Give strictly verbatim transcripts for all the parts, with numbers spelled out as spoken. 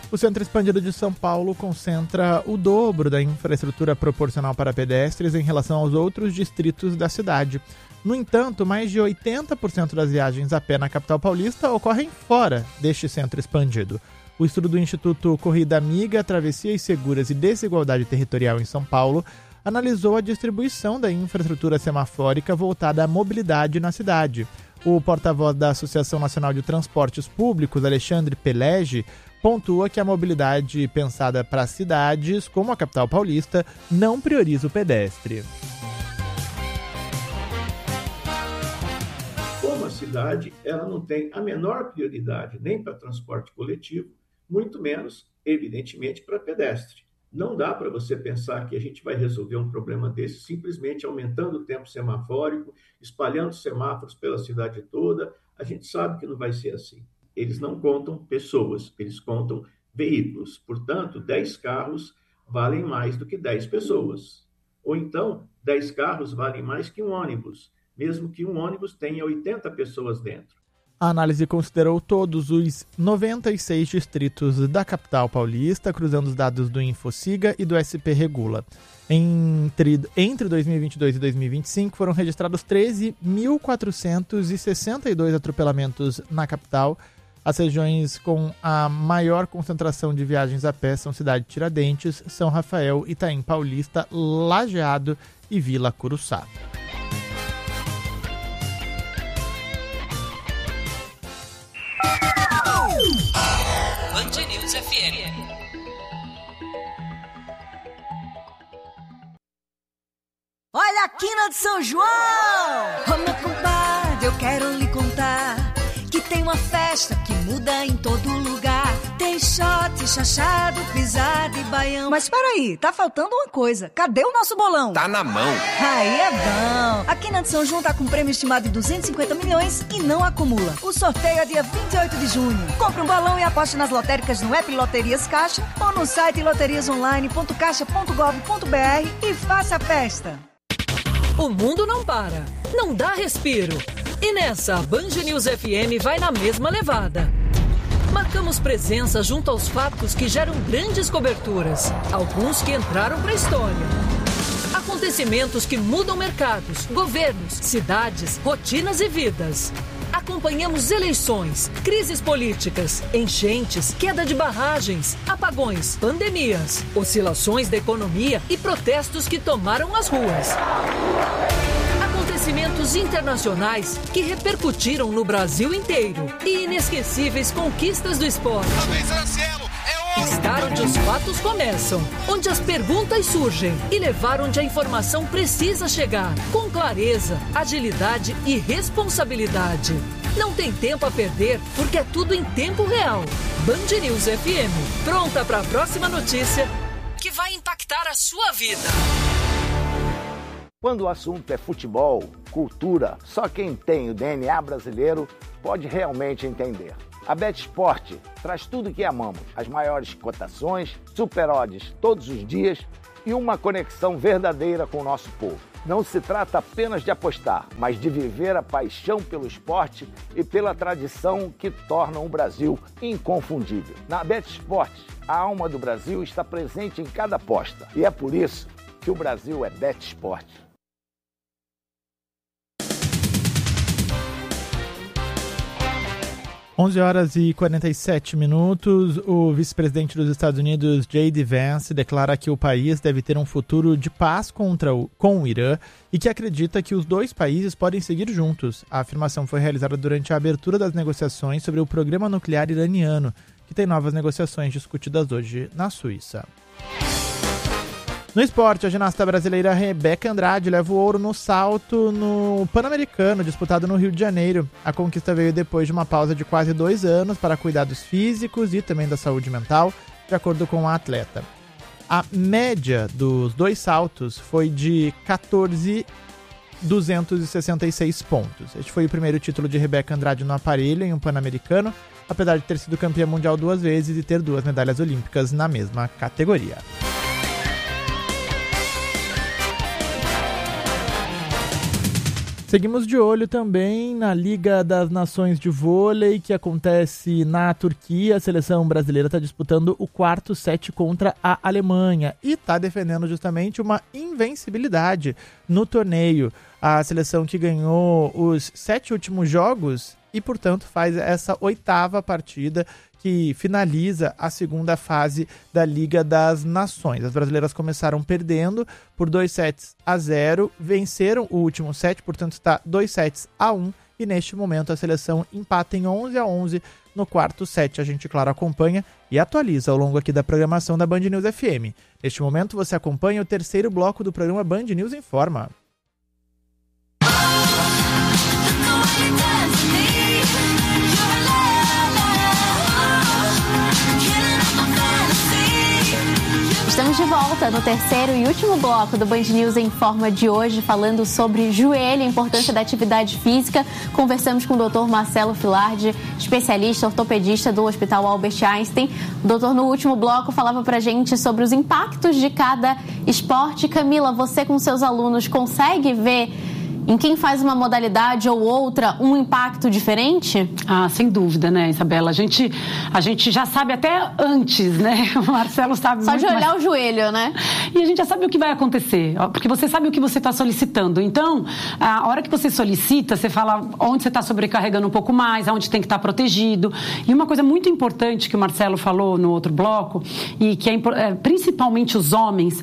O Centro Expandido de São Paulo concentra o dobro da infraestrutura proporcional para pedestres em relação aos outros distritos da cidade. No entanto, mais de oitenta por cento das viagens a pé na capital paulista ocorrem fora deste centro expandido. O estudo do Instituto Corrida Amiga, Travessias Seguras e Desigualdade Territorial em São Paulo analisou a distribuição da infraestrutura semafórica voltada à mobilidade na cidade. O porta-voz da Associação Nacional de Transportes Públicos, Alexandre Pelege, pontua que a mobilidade pensada para cidades como a capital paulista não prioriza o pedestre. Como a cidade, ela não tem a menor prioridade nem para transporte coletivo, muito menos, evidentemente, para pedestre. Não dá para você pensar que a gente vai resolver um problema desse simplesmente aumentando o tempo semafórico, espalhando semáforos pela cidade toda. A gente sabe que não vai ser assim. Eles não contam pessoas, eles contam veículos. Portanto, dez carros valem mais do que dez pessoas. Ou então, dez carros valem mais que um ônibus, mesmo que um ônibus tenha oitenta pessoas dentro. A análise considerou todos os noventa e seis distritos da capital paulista, cruzando os dados do InfoSiga e do S P Regula. Entre, entre dois mil e vinte e dois e dois mil e vinte e cinco foram registrados treze mil quatrocentos e sessenta e dois atropelamentos na capital. As regiões com a maior concentração de viagens a pé são Cidade Tiradentes, São Rafael, Itaim Paulista, Lajeado e Vila Curuçá. Band News F M. Olha a quina de São João! Ô meu compadre, eu quero lhe contar que tem uma festa que muda em todo lugar. Tem shot, chachado, pisada e baião. Mas peraí, tá faltando uma coisa. Cadê o nosso bolão? Tá na mão. Aí é bom. A Quina de São João tá com um prêmio estimado de duzentos e cinquenta milhões e não acumula. O sorteio é dia vinte e oito de junho. Compre um bolão e aposte nas lotéricas no app Loterias Caixa ou no site loterias online ponto caixa ponto gov ponto br e faça a festa. O mundo não para, não dá respiro. E nessa, a Band News F M vai na mesma levada. Marcamos presença junto aos fatos que geram grandes coberturas, alguns que entraram para a história. Acontecimentos que mudam mercados, governos, cidades, rotinas e vidas. Acompanhamos eleições, crises políticas, enchentes, queda de barragens, apagões, pandemias, oscilações da economia e protestos que tomaram as ruas. Acontecimentos internacionais que repercutiram no Brasil inteiro e inesquecíveis conquistas do esporte. Estar onde os fatos começam, onde as perguntas surgem e levar onde a informação precisa chegar, com clareza, agilidade e responsabilidade. Não tem tempo a perder, porque é tudo em tempo real. Band News F M, pronta para a próxima notícia que vai impactar a sua vida. Quando o assunto é futebol, cultura, só quem tem o D N A brasileiro pode realmente entender. A BetSport traz tudo o que amamos, as maiores cotações, super odds todos os dias e uma conexão verdadeira com o nosso povo. Não se trata apenas de apostar, mas de viver a paixão pelo esporte e pela tradição que tornam o Brasil inconfundível. Na BetSport, a alma do Brasil está presente em cada aposta e é por isso que o Brasil é BetSport. onze horas e quarenta e sete minutos, o vice-presidente dos Estados Unidos, J D Vance, declara que o país deve ter um futuro de paz contra o, com o Irã e que acredita que os dois países podem seguir juntos. A afirmação foi realizada durante a abertura das negociações sobre o programa nuclear iraniano, que tem novas negociações discutidas hoje na Suíça. No esporte, a ginasta brasileira Rebeca Andrade leva o ouro no salto no Pan-Americano, disputado no Rio de Janeiro. A conquista veio depois de uma pausa de quase dois anos para cuidados físicos e também da saúde mental, de acordo com a atleta. A média dos dois saltos foi de quatorze mil duzentos e sessenta e seis pontos. Este foi o primeiro título de Rebeca Andrade no aparelho em um Pan-Americano, apesar de ter sido campeã mundial duas vezes e ter duas medalhas olímpicas na mesma categoria. Seguimos de olho também na Liga das Nações de Vôlei, que acontece na Turquia. A seleção brasileira está disputando o quarto set contra a Alemanha e está defendendo justamente uma invencibilidade no torneio. A seleção que ganhou os sete últimos jogos e, portanto, faz essa oitava partida que finaliza a segunda fase da Liga das Nações. As brasileiras começaram perdendo por dois sets a zero, venceram o último set, portanto está dois sets a um, e neste momento a seleção empata em onze a onze no quarto set. A gente, claro, acompanha e atualiza ao longo aqui da programação da Band News F M. Neste momento você acompanha o terceiro bloco do programa Band News Informa. Estamos de volta no terceiro e último bloco do Band News Informa de hoje, falando sobre joelho, a importância da atividade física. Conversamos com o doutor Marcelo Filardi, especialista ortopedista do Hospital Albert Einstein. O doutor, no último bloco, falava pra gente sobre os impactos de cada esporte. Camila, você com seus alunos consegue ver em quem faz uma modalidade ou outra um impacto diferente? Ah, sem dúvida, né, Isabela? A gente, a gente já sabe até antes, né? O Marcelo sabe Só muito de olhar mais. o joelho, né? E a gente já sabe o que vai acontecer, porque você sabe o que você está solicitando. Então, a hora que você solicita, você fala onde você está sobrecarregando um pouco mais, onde tem que estar protegido. E uma coisa muito importante que o Marcelo falou no outro bloco, e que é, é principalmente os homens,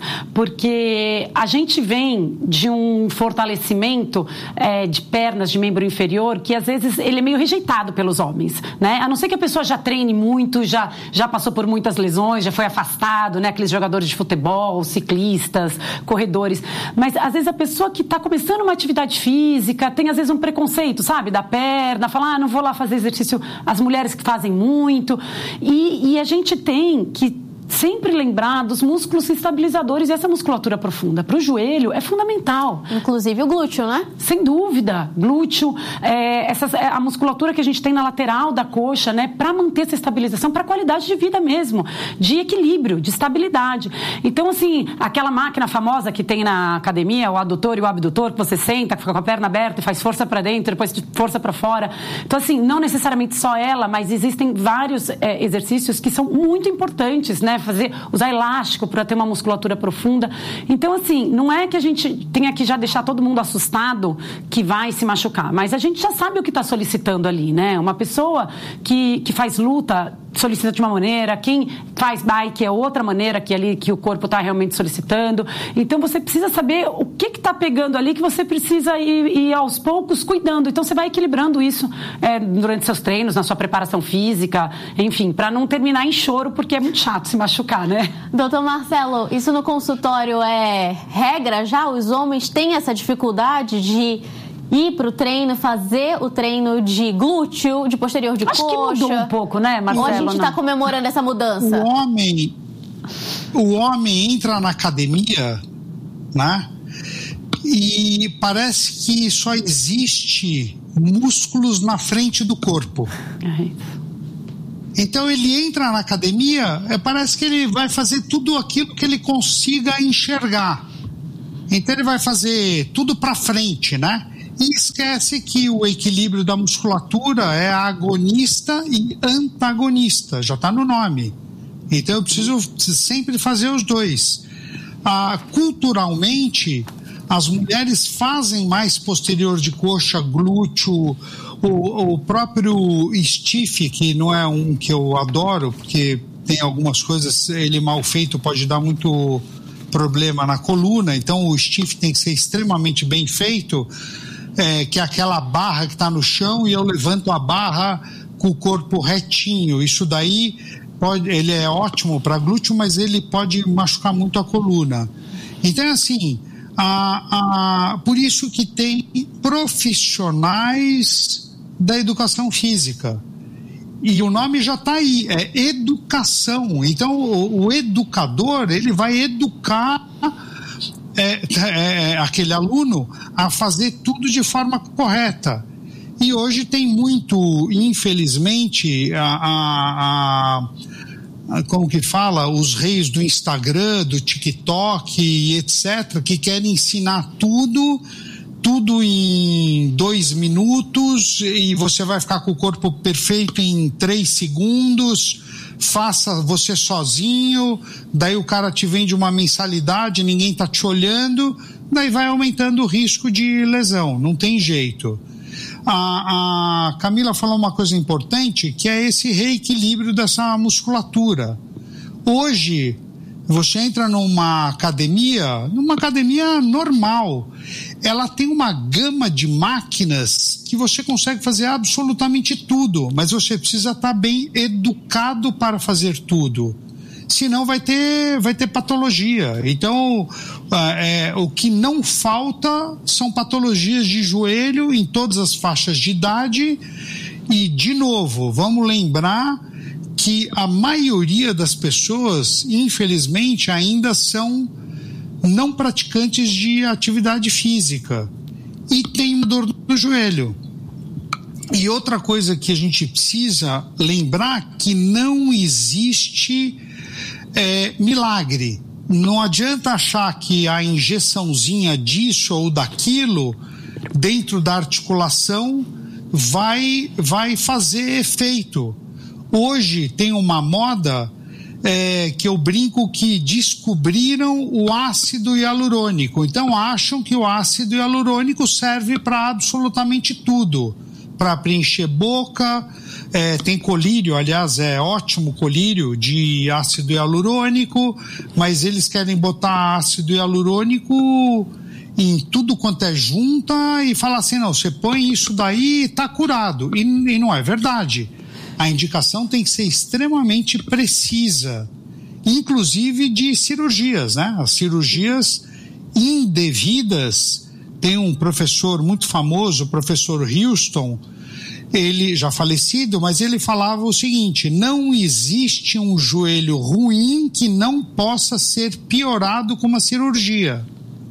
porque a gente vem de um fortalecimento É, de pernas, de membro inferior, que às vezes ele é meio rejeitado pelos homens, né? A não ser que a pessoa já treine muito, já, já passou por muitas lesões, já foi afastado, né? Aqueles jogadores de futebol, ciclistas, corredores. Mas às vezes a pessoa que está começando uma atividade física tem às vezes um preconceito, sabe? Da perna, fala, ah, não vou lá fazer exercício. As mulheres que fazem muito. E, e a gente tem que sempre lembrar dos músculos estabilizadores, e essa musculatura profunda para o joelho é fundamental. Inclusive o glúteo, né? Sem dúvida. Glúteo, é, essa, é a musculatura que a gente tem na lateral da coxa, né? Para manter essa estabilização, para qualidade de vida mesmo, de equilíbrio, de estabilidade. Então, assim, aquela máquina famosa que tem na academia, o adutor e o abdutor, que você senta, fica com a perna aberta e faz força para dentro, depois força para fora. Então, assim, não necessariamente só ela, mas existem vários é, exercícios que são muito importantes, né? Fazer, usar elástico para ter uma musculatura profunda. Então, assim, não é que a gente tenha que já deixar todo mundo assustado que vai se machucar, mas a gente já sabe o que está solicitando ali, né? Uma pessoa que, que faz luta solicita de uma maneira, quem faz bike é outra maneira que, ali, que o corpo está realmente solicitando. Então, você precisa saber o que está pegando ali, que você precisa ir, ir aos poucos cuidando. Então, você vai equilibrando isso é, durante seus treinos, na sua preparação física, enfim, para não terminar em choro, porque é muito chato se machucar, né? Doutor Marcelo, isso no consultório é regra já? Os homens têm essa dificuldade de ir pro treino, fazer o treino de glúteo, de posterior de Acho coxa? Acho que mudou um pouco, né, Marcelo? Ou a gente está comemorando essa mudança? O homem, o homem entra na academia, né? E parece que só existe músculos na frente do corpo. É. Então ele entra na academia, é, parece que ele vai fazer tudo aquilo que ele consiga enxergar. Então ele vai fazer tudo para frente, né? E esquece que o equilíbrio da musculatura é agonista e antagonista, já está no nome. Então eu preciso sempre fazer os dois. Ah, culturalmente, as mulheres fazem mais posterior de coxa, glúteo, o, o próprio stiff, que não é um que eu adoro, porque tem algumas coisas, ele mal feito pode dar muito problema na coluna, então o stiff tem que ser extremamente bem feito, é, que é aquela barra que está no chão e eu levanto a barra com o corpo retinho. Isso daí pode, ele é ótimo para glúteo, mas ele pode machucar muito a coluna. Então, assim, a, a, por isso que tem profissionais da educação física. E o nome já está aí, é educação. Então, o, o educador, ele vai educar é, é, aquele aluno a fazer tudo de forma correta. E hoje tem muito, infelizmente, a, a, a, como que fala, os reis do Instagram, do TikTok e etcétera, que querem ensinar tudo, tudo em dois minutos e você vai ficar com o corpo perfeito em três segundos, faça você sozinho, daí o cara te vende uma mensalidade, ninguém está te olhando, daí vai aumentando o risco de lesão, não tem jeito. A, a Camila falou uma coisa importante, que é esse reequilíbrio dessa musculatura. Hoje, você entra numa academia, numa academia normal, ela tem uma gama de máquinas que você consegue fazer absolutamente tudo, mas você precisa estar bem educado para fazer tudo. Senão vai ter, vai ter patologia. Então, é, o que não falta são patologias de joelho em todas as faixas de idade. E, de novo, vamos lembrar que a maioria das pessoas, infelizmente, ainda são não praticantes de atividade física e tem uma dor no joelho. E outra coisa que a gente precisa lembrar, que não existe é, milagre. Não adianta achar que a injeçãozinha disso ou daquilo dentro da articulação vai, vai fazer efeito. Hoje tem uma moda é, que eu brinco que descobriram o ácido hialurônico. Então acham que o ácido hialurônico serve para absolutamente tudo. Para preencher boca, é, tem colírio, aliás, é ótimo colírio de ácido hialurônico, mas eles querem botar ácido hialurônico em tudo quanto é junta e falar assim, não, você põe isso daí e está curado. E, e não é verdade. A indicação tem que ser extremamente precisa, inclusive de cirurgias, né? As cirurgias indevidas. Tem um professor muito famoso, o professor Houston, ele já falecido, mas ele falava o seguinte: não existe um joelho ruim que não possa ser piorado com uma cirurgia.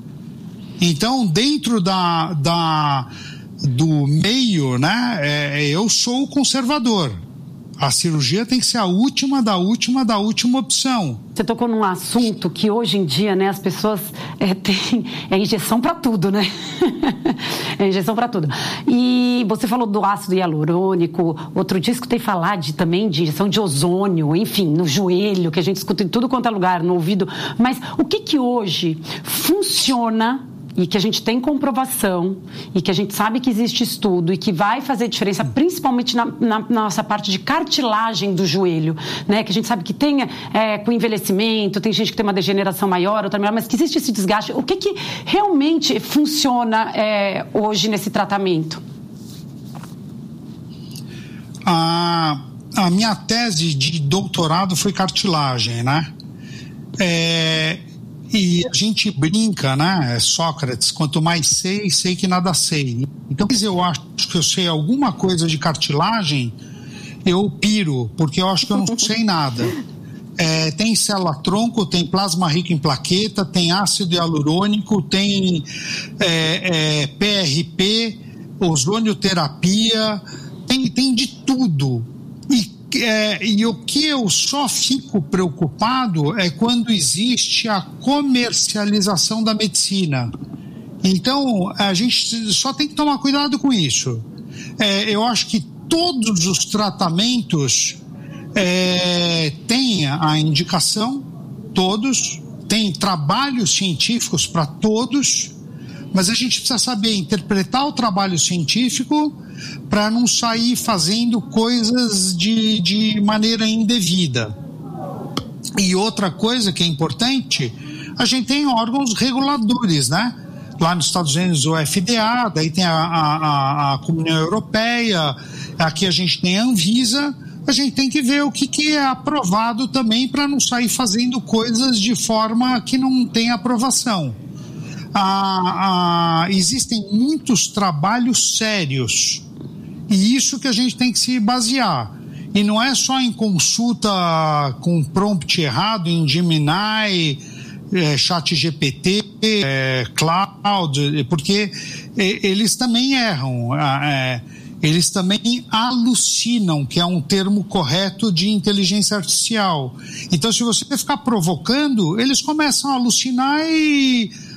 Então, dentro da, da, do meio, né, é, eu sou o conservador. A cirurgia tem que ser a última, da última, da última opção. Você tocou num assunto que hoje em dia, né, as pessoas é, têm é injeção para tudo, né? É injeção para tudo. E você falou do ácido hialurônico, outro dia escutei falar de, também de injeção de ozônio, enfim, no joelho, que a gente escuta em tudo quanto é lugar, no ouvido. Mas o que que hoje funciona e que a gente tem comprovação e que a gente sabe que existe estudo e que vai fazer diferença principalmente na, na, na nossa parte de cartilagem do joelho, né? Que a gente sabe que tem é, com envelhecimento, tem gente que tem uma degeneração maior, outra menor, mas que existe esse desgaste. O que que realmente funciona é, hoje nesse tratamento? A, a minha tese de doutorado foi cartilagem, né? É... E a gente brinca, né, Sócrates, quanto mais sei, sei que nada sei. Então, se eu acho que eu sei alguma coisa de cartilagem, eu piro, porque eu acho que eu não sei nada. É, tem célula-tronco, tem plasma rico em plaqueta, tem ácido hialurônico, tem é, é, P R P, ozonioterapia, tem, tem de tudo. E É, e o que eu só fico preocupado é quando existe a comercialização da medicina. Então, a gente só tem que tomar cuidado com isso. É, eu acho que todos os tratamentos é, têm a indicação, todos, tem trabalhos científicos para todos, mas a gente precisa saber interpretar o trabalho científico para não sair fazendo coisas de, de maneira indevida. E outra coisa que é importante, a gente tem órgãos reguladores, né? Lá nos Estados Unidos o F D A, daí tem a, a, a Comunidade Europeia, aqui a gente tem a Anvisa. A gente tem que ver o que, que é aprovado também para não sair fazendo coisas de forma que não tem aprovação. Ah, ah, existem muitos trabalhos sérios e isso que a gente tem que se basear, e não é só em consulta com prompt errado em Gemini, é, Chat G P T, é, Cloud, porque é, eles também erram, é, eles também alucinam, que é um termo correto de inteligência artificial. Então, se você ficar provocando, eles começam a alucinar e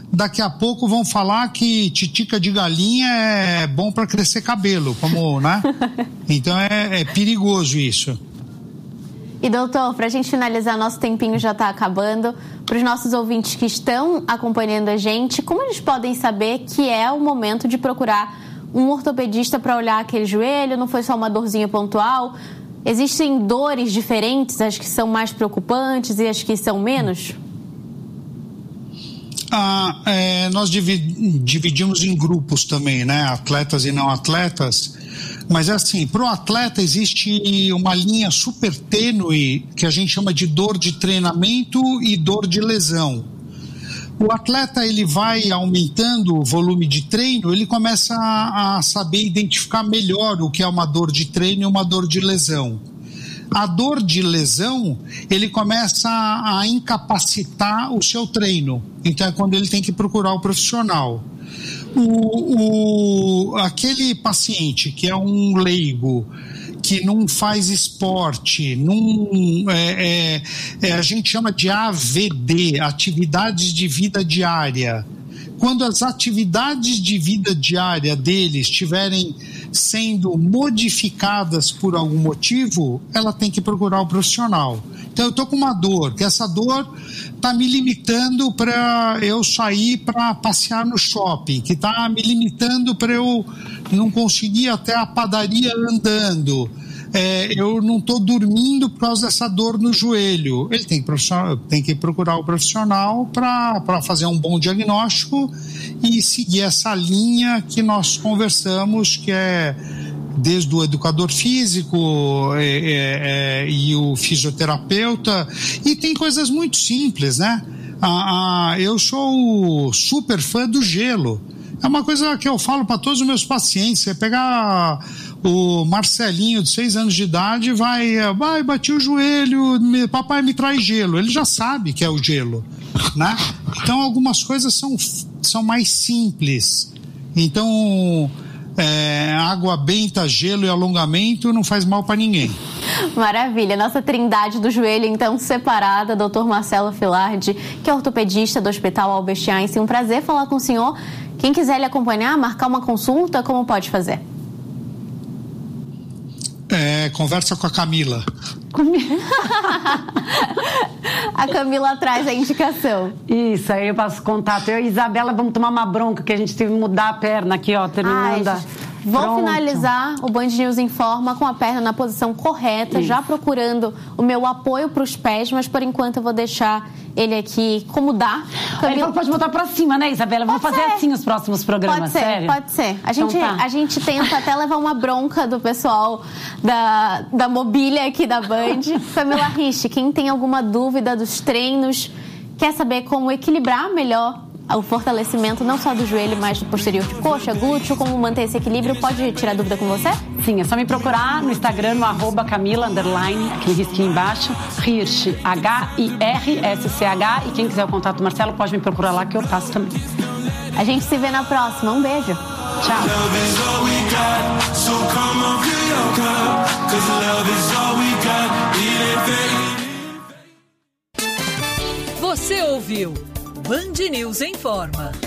daqui a pouco vão falar que titica de galinha é bom para crescer cabelo, como, né? Então é, é perigoso isso. E doutor, para a gente finalizar, nosso tempinho já está acabando. Para os nossos ouvintes que estão acompanhando a gente, como eles podem saber que é o momento de procurar um ortopedista para olhar aquele joelho? Não foi só uma dorzinha pontual? Existem dores diferentes, as que são mais preocupantes e as que são menos? Ah, é, nós dividimos em grupos também, né? Atletas e não atletas. Mas é assim, para o atleta existe uma linha super tênue que a gente chama de dor de treinamento e dor de lesão. O atleta, ele vai aumentando o volume de treino, ele começa a, a saber identificar melhor o que é uma dor de treino e uma dor de lesão. A dor de lesão, ele começa a, a incapacitar o seu treino. Então é quando ele tem que procurar o profissional. O, o, aquele paciente que é um leigo, que não faz esporte, não, é, é, é, a gente chama de A V D, atividades de vida diária. Quando as atividades de vida diária deles estiverem sendo modificadas por algum motivo, ela tem que procurar o profissional. Então eu estou com uma dor, que essa dor está me limitando para eu sair para passear no shopping, que está me limitando para eu não conseguir ir até a padaria andando. É, eu não estou dormindo por causa dessa dor no joelho. Ele tem que, tem que procurar o profissional para fazer um bom diagnóstico e seguir essa linha que nós conversamos, que é desde o educador físico é, é, é, e o fisioterapeuta. E tem coisas muito simples, né? Ah, ah, eu sou super fã do gelo. É uma coisa que eu falo para todos os meus pacientes. Você pegar o Marcelinho, de seis anos de idade, vai, vai, bati o joelho, me, papai me traz gelo. Ele já sabe que é o gelo, né? Então algumas coisas são, são mais simples. Então, é, água benta, gelo e alongamento não faz mal para ninguém. Maravilha, nossa trindade do joelho então separada, doutor Marcelo Filardi, que é ortopedista do Hospital Albert Einstein. Um prazer falar com o senhor. Quem quiser lhe acompanhar, marcar uma consulta, como pode fazer? É, conversa com a Camila. A Camila traz a indicação. Isso, aí eu passo contato. Eu e a Isabela vamos tomar uma bronca, que a gente teve que mudar a perna aqui, ó, terminando. Ai, vou Pronto. finalizar o Band News Informa com a perna na posição correta, Isso. já procurando o meu apoio para os pés, mas por enquanto eu vou deixar ele aqui como dá. Camila... Ele falou, pode botar para cima, né, Isabela? Vamos fazer assim os próximos programas, pode ser, sério? Pode ser. A gente, então tá. a gente tenta até levar uma bronca do pessoal da, da mobília aqui da Band. Camila Rich, quem tem alguma dúvida dos treinos, quer saber como equilibrar melhor o fortalecimento não só do joelho, mas do posterior de coxa, glúteo, como manter esse equilíbrio, pode tirar dúvida com você? Sim, é só me procurar no Instagram, no arroba Camila, underline, aquele risquinho embaixo, Hirsch, H I R S C H, e quem quiser o contato do Marcelo pode me procurar lá que eu passo também. A gente se vê na próxima, um beijo. Tchau. Você ouviu Band News Informa.